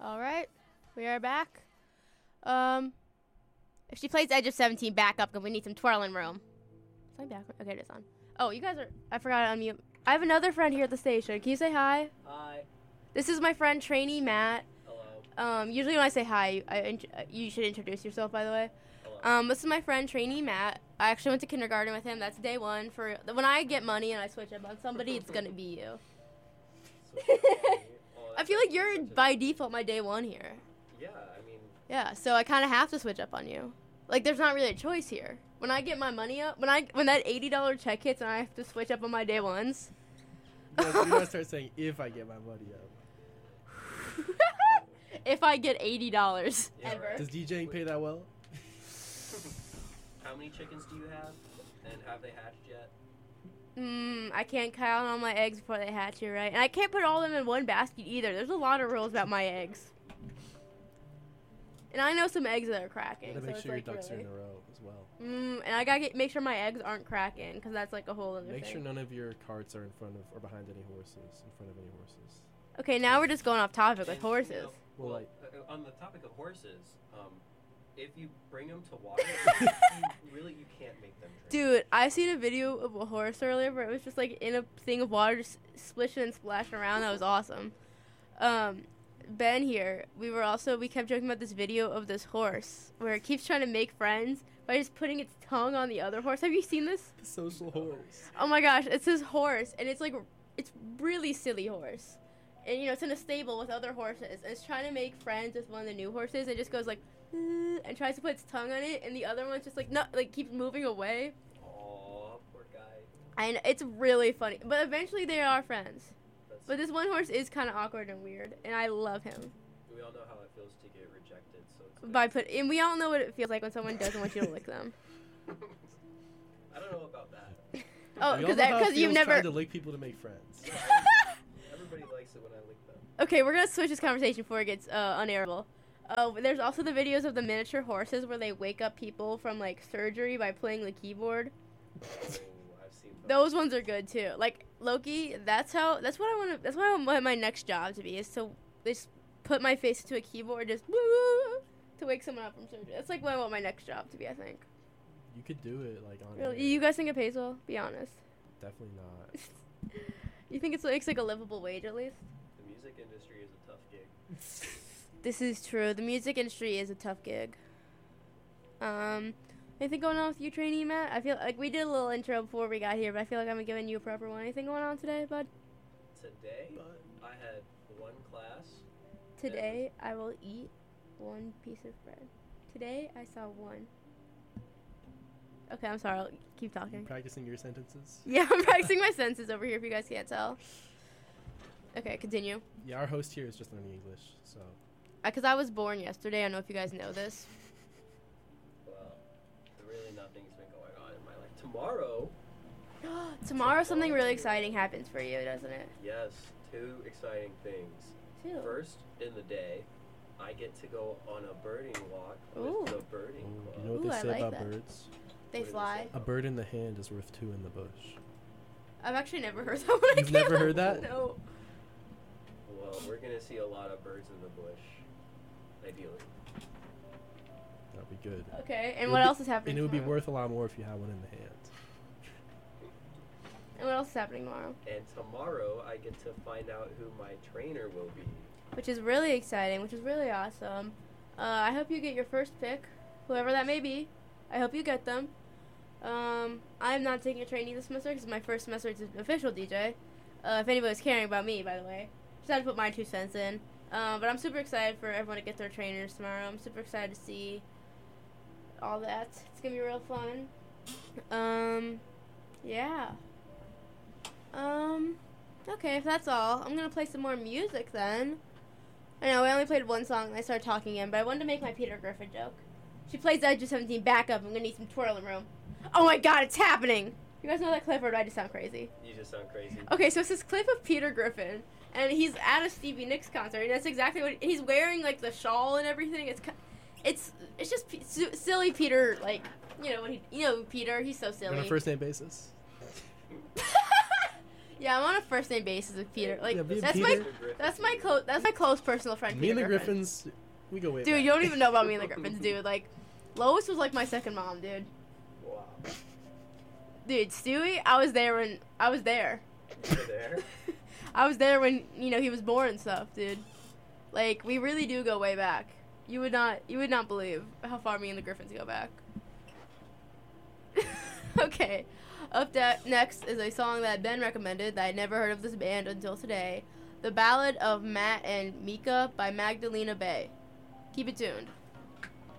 All right, we are back. If she plays Edge of 17, back up because we need some twirling room. Is my back? Okay, it is on. Oh, you guys are. I forgot to unmute. I have another friend here at the station. Can you say hi? Hi. This is my friend Trainee Matt. Hello. Usually when I say hi, you should introduce yourself, by the way. Hello. This is my friend Trainee Matt. I actually went to kindergarten with him. That's day one. For when I get money and I switch up on somebody, it's gonna be you. I feel like you're by default my day one here. Yeah, I mean. Yeah, so I kind of have to switch up on you. Like, there's not really a choice here. When I get my money up, when that $80 check hits and I have to switch up on my day ones. You gotta start saying if I get my money up. If I get $80 Yeah, ever. right. Does DJing pay that well? How many chickens do you have? And have they hatched yet? I can't count on my eggs before they hatch, you're right. And I can't put all of them in one basket either. There's a lot of rules about my eggs. And I know some eggs that are cracking. You gotta so make it's sure your like ducks really... are in a row as well. And I gotta make sure my eggs aren't cracking, because that's like a whole other Make thing. sure none of your carts are in front of or behind any horses, in front of any horses. Okay, now we're just going off topic with And, horses. You know, Well, like- on the topic of horses, if you bring them to water, you can't make them drink. Dude, I seen a video of a horse earlier where it was just like in a thing of water, just splishing and splashing around. That was awesome. Ben here, we kept joking about this video of this horse where it keeps trying to make friends by just putting its tongue on the other horse. Have you seen this? The social horse. Oh my gosh, it's this horse, and it's really silly horse. And it's in a stable with other horses, and it's trying to make friends with one of the new horses, and it just goes like, and tries to put its tongue on it, and the other one's just like, no, like keeps moving away. Aw, poor guy. And it's really funny, but eventually they are friends. That's, But this one horse is kind of awkward and weird, and I love him. we all know how it feels to get rejected, so it's And we all know what it feels like when someone doesn't want you to lick them. I don't know about that. Oh, We all know how it because you've feels never. trying to lick people to make friends. Everybody likes it when I lick them. Okay, we're gonna switch this conversation before it gets unairable. There's also the videos of the miniature horses where they wake up people from like surgery by playing the keyboard. Oh, I've seen Those ones are good too. Like Loki, that's what I want to. That's what I want my next job to be, is to just put my face to a keyboard, just to wake someone up from surgery. That's like what I want my next job to be, I think. You could do it like on. Really, air. you guys think it pays well? Be honest. Definitely not. You think it's like a livable wage at least? The music industry is a tough gig. This is true. The music industry is a tough gig. Anything going on with you, Trainee Matt? I feel like we did a little intro before we got here, but I feel like I haven't given you a proper one. Anything going on today, bud? Today, I had one class. Today, I will eat one piece of bread. Today, I saw one. Okay, I'm sorry. I'll keep talking. Practicing your sentences. Yeah, I'm practicing my senses over here if you guys can't tell. Okay, continue. Yeah, our host here is just learning English, so. Because I was born yesterday. I don't know if you guys know this. Well, really nothing's been going on in my life. Tomorrow, Tomorrow, something really exciting happens for you, doesn't it? yes, two exciting things. Too. First, in the day, I get to go on a birding walk Ooh. with the birding You club. know what Ooh, they I say like about that. birds? They What did they fly. say? A bird in the hand is worth two in the bush. I've actually never heard that one. You've never heard that? No. Well, we're gonna see a lot of birds in the bush, ideally. That'd be good. Okay, It and would what be- else is happening And it would be tomorrow? worth a lot more if you had one in the hand. And what else is happening tomorrow? And tomorrow, I get to find out who my trainer will be. Which is really exciting, which is really awesome. I hope you get your first pick, whoever that may be. I hope you get them. I'm not taking a trainee this semester because my first semester is an official DJ. If anybody's caring about me, by the way. Just had to put my 2 cents in. But I'm super excited for everyone to get their trainers tomorrow. I'm super excited to see all that. It's going to be real fun. Yeah. Okay, if that's all, I'm going to play some more music then. I know, I only played one song and I started talking in, but I wanted to make my Peter Griffin joke. She plays Edge of 17 back up. I'm going to need some twirling room. Oh my god, it's happening! You guys know that clip, or do I just sound crazy? You just sound crazy. Okay, so it's this clip of Peter Griffin, and he's at a Stevie Nicks concert, and that's exactly what he's wearing, like the shawl and everything. It's just silly Peter, like Peter. He's so On a silly. first name basis. Yeah, I'm on a first name basis with Peter. Like Yeah, me and that's Peter. my close personal friend. Me and the Peter Griffin. Griffins, we go way Dude, back. you don't even know about me and the Griffins, dude. Like, Lois was like my second mom, dude. Wow. Dude, Stewie, I was there when I was there. You were there? I was there when he was born and stuff, dude. Like, we really do go way back. You would not believe how far me and the Griffins go back. Okay, next is a song that Ben recommended that I'd never heard of this band until today. The Ballad of Matt and Mika by Magdalena Bay. Keep it tuned.